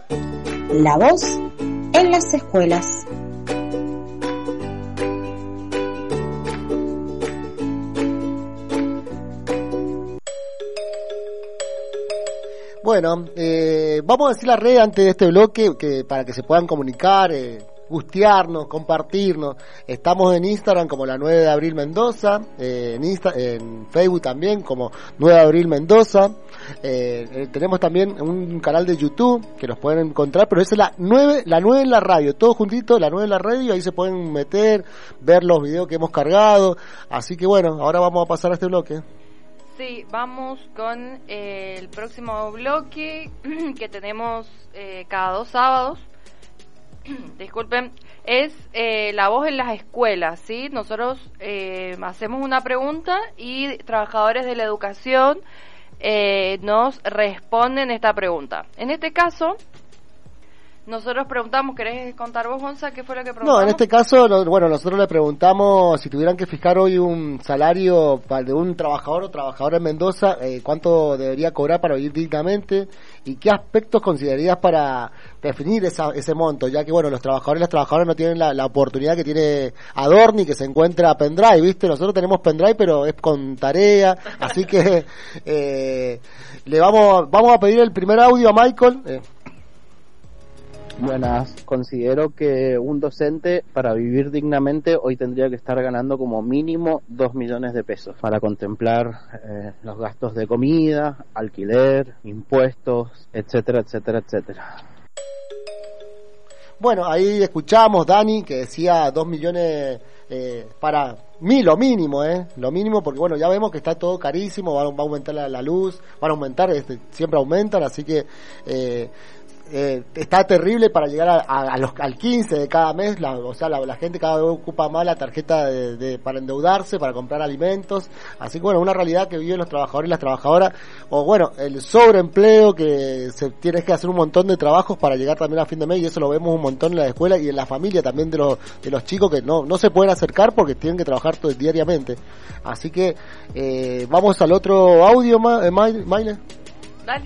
La voz en las escuelas. Bueno, vamos a decir la red antes de este bloque que para que se puedan comunicar, gustearnos, compartirnos. Estamos en Instagram como la 9 de Abril Mendoza, en Facebook también como 9 de Abril Mendoza. Tenemos también un canal de YouTube que nos pueden encontrar, pero esa es la 9 en la radio, todo juntito, la 9 en la radio, ahí se pueden meter, ver los videos que hemos cargado. Así que bueno, ahora vamos a pasar a este bloque. Sí, vamos con el próximo bloque que tenemos cada 2 sábados. Disculpen, es la voz en las escuelas, ¿sí? Nosotros hacemos una pregunta y trabajadores de la educación nos responden esta pregunta. En este caso, nosotros preguntamos, ¿querés contar vos, Gonza, qué fue lo que preguntamos? No, en este caso, bueno, nosotros le preguntamos si tuvieran que fijar hoy un salario de un trabajador o trabajadora en Mendoza, cuánto debería cobrar para vivir dignamente y qué aspectos considerarías para definir ese monto, ya que, bueno, los trabajadores y las trabajadoras no tienen la oportunidad que tiene Adorni, que se encuentra pendrive, ¿viste? Nosotros tenemos pendrive, pero es con tarea, así que le vamos a pedir el primer audio a Michael. Buenas, considero que un docente para vivir dignamente hoy tendría que estar ganando como mínimo 2 millones de pesos para contemplar los gastos de comida, alquiler, impuestos, etcétera, etcétera, etcétera. Bueno, ahí escuchamos Dani que decía 2 millones para mí lo mínimo, porque bueno, ya vemos que está todo carísimo, va a aumentar la luz, van a aumentar, siempre aumentan, así que está terrible para llegar al 15 de cada mes, la gente cada vez ocupa más la tarjeta para endeudarse, para comprar alimentos, así que bueno, una realidad que viven los trabajadores y las trabajadoras, o bueno, el sobreempleo, que se tiene que hacer un montón de trabajos para llegar también a fin de mes, y eso lo vemos un montón en la escuela y en la familia también de los chicos que no se pueden acercar porque tienen que trabajar diariamente, así que vamos al otro audio, Maile. Dale.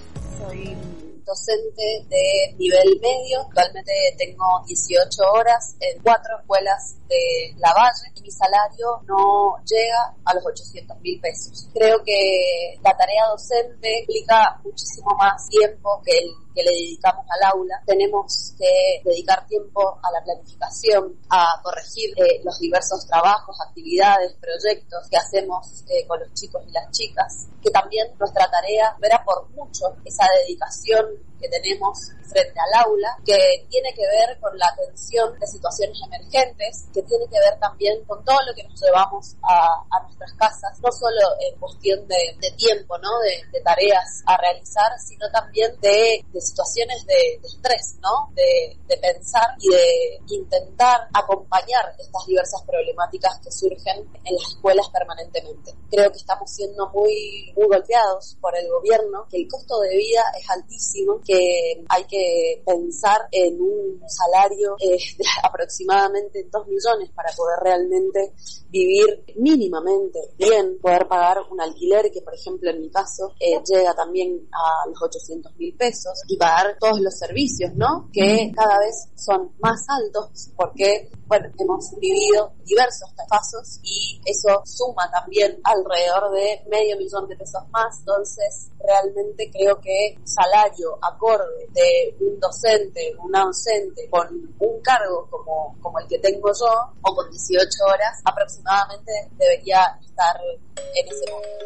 Soy docente de nivel medio, actualmente tengo 18 horas en 4 escuelas de La Valle y mi salario no llega a los 800.000 pesos. Creo que la tarea docente implica muchísimo más tiempo que el que le dedicamos al aula. Tenemos que dedicar tiempo a la planificación, a corregir los diversos trabajos, actividades, proyectos que hacemos con los chicos y las chicas, que también nuestra tarea verá por mucho esa dedicación que tenemos frente al aula, que tiene que ver con la atención de situaciones emergentes, que tiene que ver también con todo lo que nos llevamos a nuestras casas, no solo en cuestión de tiempo, ¿no? De tareas a realizar, sino también de situaciones de estrés, ¿no? De pensar y de intentar acompañar estas diversas problemáticas que surgen en las escuelas permanentemente. Creo que estamos siendo muy golpeados por el gobierno, que el costo de vida es altísimo, que hay que pensar en un salario de aproximadamente 2 millones para poder realmente vivir mínimamente bien, poder pagar un alquiler que, por ejemplo, en mi caso, llega también a los 800.000 pesos, y pagar todos los servicios, ¿no? Que cada vez son más altos porque, bueno, hemos vivido diversos pasos y eso suma también alrededor de $500.000 pesos más. Entonces, realmente creo que un salario acorde de un docente, una docente con un cargo como el que tengo yo, o con 18 horas, aproximadamente debería estar en ese momento.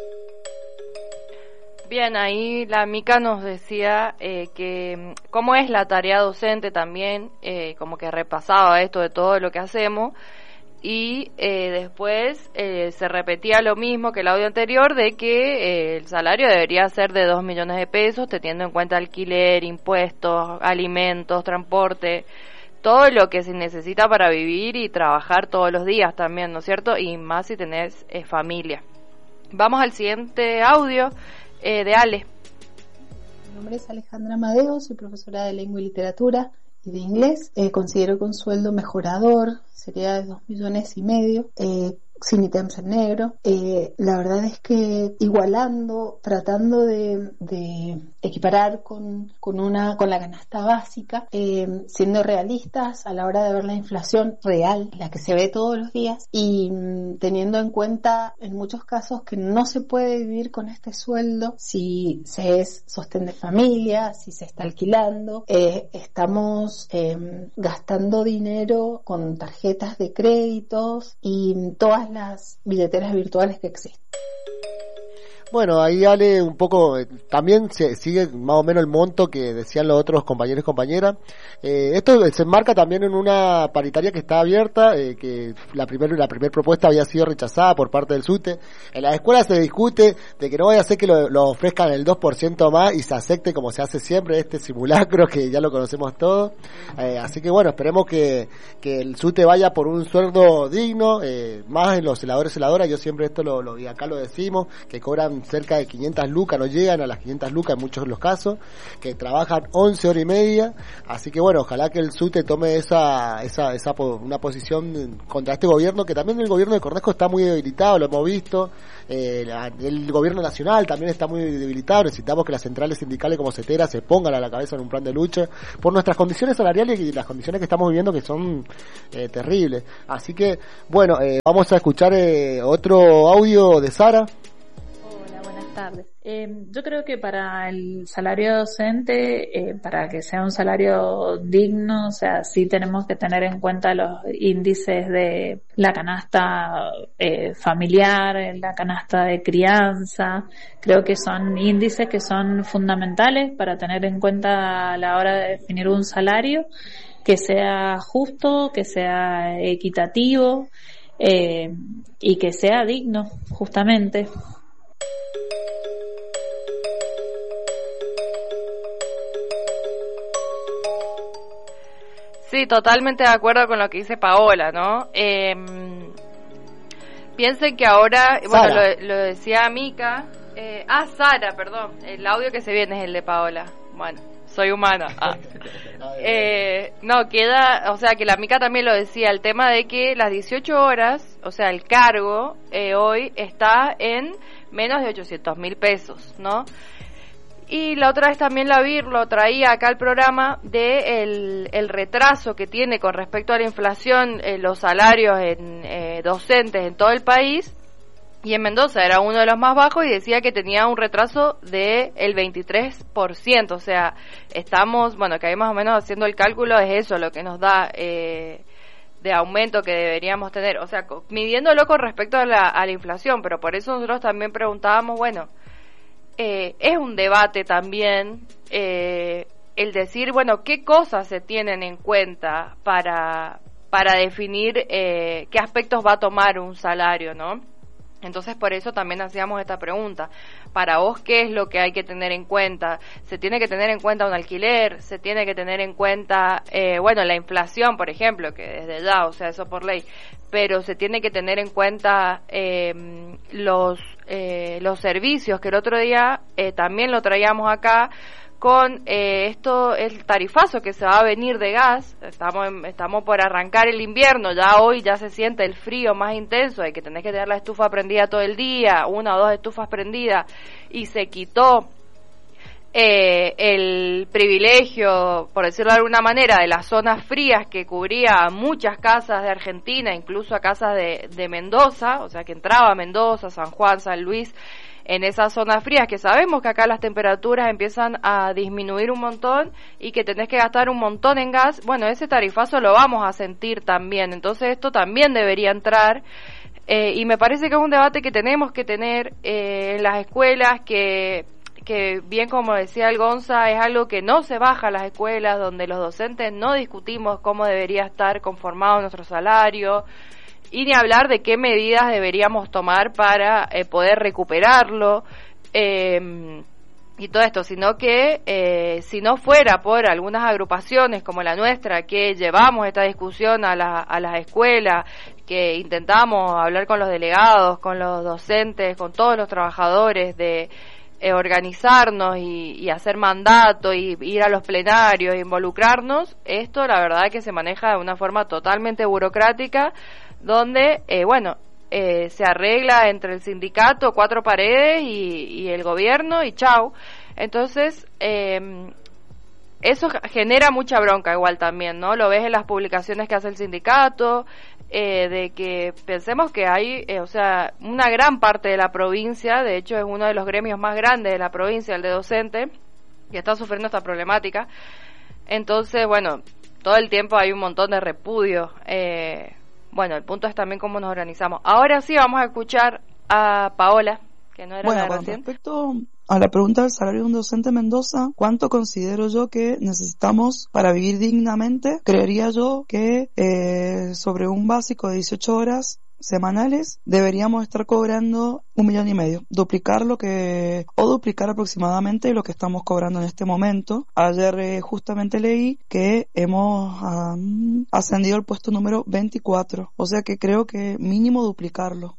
Bien, ahí la Mica nos decía que cómo es la tarea docente también, como que repasaba esto de todo lo que hacemos, y después se repetía lo mismo que el audio anterior, de que el salario debería ser de 2 millones de pesos, teniendo en cuenta alquiler, impuestos, alimentos, transporte, todo lo que se necesita para vivir y trabajar todos los días también, ¿no es cierto? Y más si tenés familia. Vamos al siguiente audio de Ale. Mi nombre es Alejandra Amadeo, soy profesora de lengua y literatura y de inglés. Considero que un sueldo mejorador sería de 2,5 millones. sin ítems en negro. La verdad es que igualando, tratando de equiparar con la canasta básica, siendo realistas a la hora de ver la inflación real, la que se ve todos los días, y teniendo en cuenta en muchos casos que no se puede vivir con este sueldo si se es sostén de familia, si se está alquilando. Estamos gastando dinero con tarjetas de créditos y todas las billeteras virtuales que existen. Bueno, ahí Ale un poco, también se sigue más o menos el monto que decían los otros compañeros y compañeras. Esto se enmarca también en una paritaria que está abierta, que la primera propuesta había sido rechazada por parte del SUTE. En las escuelas se discute de que no vaya a ser que lo ofrezcan el 2% más y se acepte como se hace siempre este simulacro que ya lo conocemos todos. Así que bueno, esperemos que el SUTE vaya por un sueldo digno, más en los celadores y celadoras. Yo siempre esto y acá lo decimos, que cobran cerca de 500 lucas, no llegan a las 500 lucas en muchos de los casos, que trabajan 11 horas y media, así que bueno, ojalá que el SUTE tome una posición contra este gobierno, que también el gobierno de Cornejo está muy debilitado, lo hemos visto, el gobierno nacional también está muy debilitado, necesitamos que las centrales sindicales como CETERA se pongan a la cabeza en un plan de lucha, por nuestras condiciones salariales y las condiciones que estamos viviendo que son terribles, así que bueno, vamos a escuchar otro audio de Sara. Tardes. Yo creo que para el salario docente, para que sea un salario digno, o sea, sí tenemos que tener en cuenta los índices de la canasta familiar, la canasta de crianza. Creo que son índices que son fundamentales para tener en cuenta a la hora de definir un salario, que sea justo, que sea equitativo y que sea digno, justamente. Sí, totalmente de acuerdo con lo que dice Paola, ¿no? Piensen que ahora, bueno, lo decía Mica, Sara, perdón, el audio que se viene es el de Paola. Bueno, soy humana. No, queda, o sea, que la Mica también lo decía, el tema de que las 18 horas, o sea, el cargo hoy está en menos de 800.000 pesos, ¿no? Y la otra vez también la VIR lo traía acá al programa de el retraso que tiene con respecto a la inflación los salarios en docentes en todo el país, y en Mendoza era uno de los más bajos y decía que tenía un retraso de el 23%, o sea, estamos, bueno, que ahí más o menos haciendo el cálculo es eso lo que nos da de aumento que deberíamos tener, o sea, midiéndolo con respecto a la inflación, pero por eso nosotros también preguntábamos, bueno, es un debate también el decir, bueno, qué cosas se tienen en cuenta para definir qué aspectos va a tomar un salario, ¿no? Entonces por eso también hacíamos esta pregunta. Para vos, ¿qué es lo que hay que tener en cuenta? ¿Se tiene que tener en cuenta un alquiler? ¿Se tiene que tener en cuenta, bueno, la inflación, por ejemplo, que desde ya, o sea, eso por ley? Pero se tiene que tener en cuenta los servicios, que el otro día también lo traíamos acá, con esto, el tarifazo que se va a venir de gas. Estamos por arrancar el invierno, ya hoy ya se siente el frío más intenso, hay que tener que tener la estufa prendida todo el día, 1 o 2 estufas prendidas, y se quitó el privilegio, por decirlo de alguna manera, de las zonas frías que cubría a muchas casas de Argentina, incluso a casas de Mendoza, o sea que entraba a Mendoza, San Juan, San Luis, en esas zonas frías, que sabemos que acá las temperaturas empiezan a disminuir un montón y que tenés que gastar un montón en gas. Bueno, ese tarifazo lo vamos a sentir también, entonces esto también debería entrar, y me parece que es un debate que tenemos que tener en las escuelas, que bien como decía el Gonza, es algo que no se baja a las escuelas, donde los docentes no discutimos cómo debería estar conformado nuestro salario, y ni hablar de qué medidas deberíamos tomar para poder recuperarlo, y todo esto, sino que si no fuera por algunas agrupaciones como la nuestra, que llevamos esta discusión a las escuelas, que intentamos hablar con los delegados, con los docentes, con todos los trabajadores, de organizarnos y hacer mandato y ir a los plenarios, involucrarnos, esto la verdad que se maneja de una forma totalmente burocrática, donde, bueno, se arregla entre el sindicato, 4 paredes y el gobierno y chau. Entonces, eso genera mucha bronca igual también, ¿no? Lo ves en las publicaciones que hace el sindicato, de que pensemos que hay, o sea, una gran parte de la provincia, de hecho es uno de los gremios más grandes de la provincia, el de docente, que está sufriendo esta problemática. Entonces, bueno, todo el tiempo hay un montón de repudio. Bueno, el punto es también cómo nos organizamos. Ahora sí vamos a escuchar a Paola, que no era la con recién. respecto a la pregunta del salario de un docente en Mendoza, ¿cuánto considero yo que necesitamos para vivir dignamente? Creería yo que sobre un básico de 18 horas semanales deberíamos estar cobrando 1,5 millones, duplicar aproximadamente lo que estamos cobrando en este momento. Ayer justamente leí que hemos ascendido al puesto número 24, o sea que creo que mínimo duplicarlo.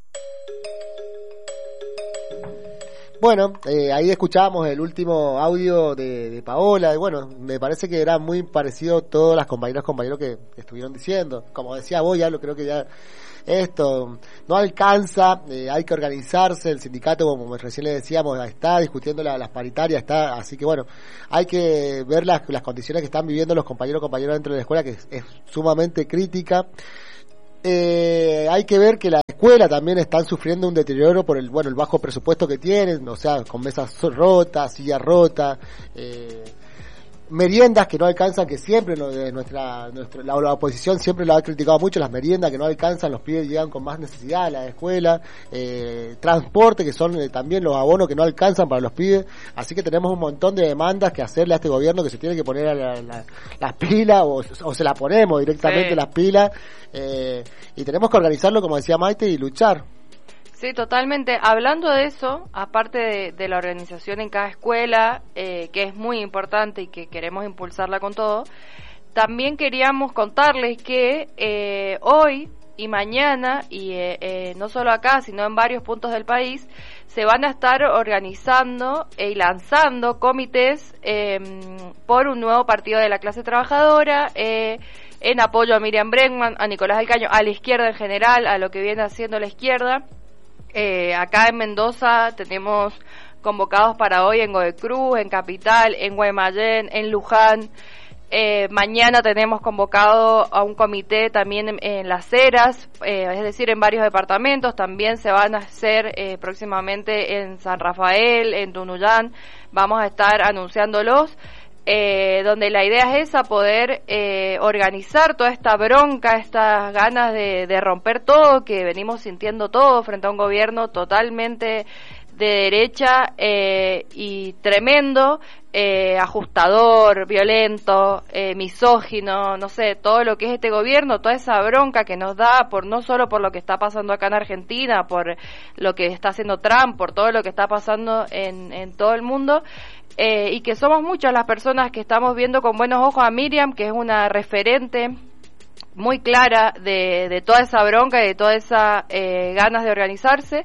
Bueno, ahí escuchábamos el último audio de Paola, y bueno, me parece que era muy parecido a todas las compañeros que estuvieron diciendo. Como decía vos, creo que ya esto no alcanza, hay que organizarse, el sindicato, como recién le decíamos, está discutiendo las paritarias, así que bueno, hay que ver las condiciones que están viviendo los compañeros dentro de la escuela, que es sumamente crítica. Hay que ver que la escuela también están sufriendo un deterioro por el bajo presupuesto que tienen, o sea, con mesas rotas, sillas rotas, meriendas que no alcanzan, que siempre la oposición siempre lo ha criticado mucho, las meriendas que no alcanzan, los pibes llegan con más necesidad a la escuela, transporte, que son también los abonos que no alcanzan para los pibes, así que tenemos un montón de demandas que hacerle a este gobierno, que se tiene que poner a las pilas, o se la ponemos directamente las pilas, y tenemos que organizarlo, como decía Maite, y luchar. Sí, totalmente. Hablando de eso, aparte de la organización en cada escuela, que es muy importante y que queremos impulsarla con todo, también queríamos contarles que hoy y mañana, y no solo acá, sino en varios puntos del país, se van a estar organizando y lanzando comités por un nuevo partido de la clase trabajadora, en apoyo a Miriam Bregman, a Nicolás del Caño, a la izquierda en general, a lo que viene haciendo la izquierda. Acá en Mendoza tenemos convocados para hoy en Godoy Cruz, en Capital, en Guaymallén, en Luján. Mañana tenemos convocado a un comité también en Las Heras, es decir, en varios departamentos. También se van a hacer próximamente en San Rafael, en Tunuyán. Vamos a estar anunciándolos. Donde la idea es esa, poder organizar toda esta bronca, estas ganas de romper todo, que venimos sintiendo todo frente a un gobierno totalmente de derecha y tremendo, ajustador, violento, misógino, no sé, todo lo que es este gobierno, toda esa bronca que nos da no solo por lo que está pasando acá en Argentina, por lo que está haciendo Trump, por todo lo que está pasando en todo el mundo. Y que somos muchas las personas que estamos viendo con buenos ojos a Miriam, que es una referente muy clara de toda esa bronca y de toda esa ganas de organizarse,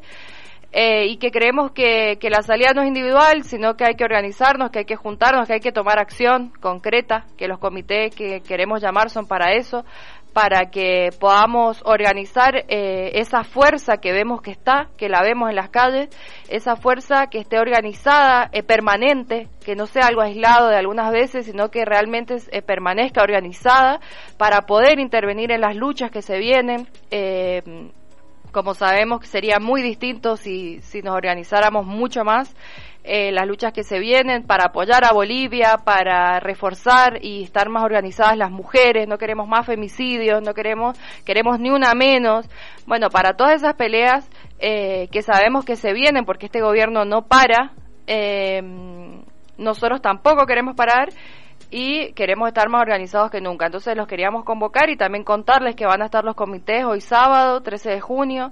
y que creemos que la salida no es individual, sino que hay que organizarnos, que hay que juntarnos, que hay que tomar acción concreta, que los comités que queremos llamar son para eso, para que podamos organizar esa fuerza que vemos que la vemos en las calles, esa fuerza que esté organizada, permanente, que no sea algo aislado de algunas veces, sino que realmente permanezca organizada para poder intervenir en las luchas que se vienen. Como sabemos que sería muy distinto si nos organizáramos mucho más, las luchas que se vienen para apoyar a Bolivia, para reforzar y estar más organizadas las mujeres. No queremos más femicidios, queremos ni una menos. Bueno, para todas esas peleas que sabemos que se vienen, porque este gobierno no para, nosotros tampoco queremos parar y queremos estar más organizados que nunca. Entonces los queríamos convocar y también contarles que van a estar los comités hoy sábado 13 de junio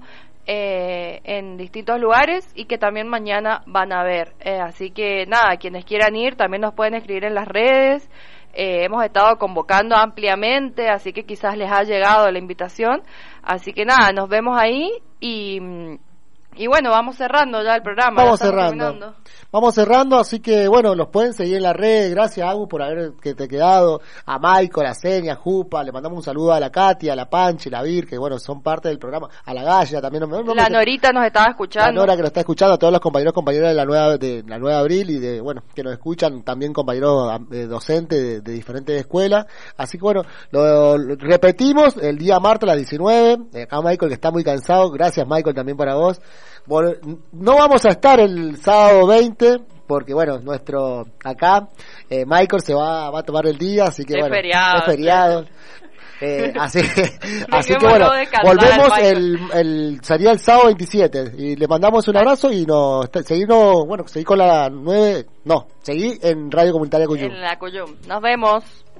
en distintos lugares, y que también mañana van a ver, así que nada, quienes quieran ir también nos pueden escribir en las redes. Hemos estado convocando ampliamente, así que quizás les ha llegado la invitación, así que nada, nos vemos ahí y Y bueno, vamos cerrando ya el programa. Vamos cerrando, así que bueno, los pueden seguir en la red. Gracias, Agus, por haberte quedado. A Michael, a Senia, a Jupa, le mandamos un saludo a la Katia, a la Panche, a la Vir, que bueno, son parte del programa. A la Galla también. La Norita nos estaba escuchando. La Nora que nos está escuchando, a todos los compañeros de la nueva Abril y de, bueno, que nos escuchan también compañeros docentes de diferentes escuelas. Así que bueno, lo repetimos el día martes a las 19. Acá Michael, que está muy cansado. Gracias, Michael, también para vos. Bueno, no vamos a estar el sábado 20 porque bueno, acá Michael se va a tomar el día, así que es bueno, feriado, es feriado. Así que bueno, volvemos sería el sábado 27 y le mandamos un abrazo y seguí con la 9, seguí en Radio Comunitaria Cuyum. En la Cuyum. Nos vemos.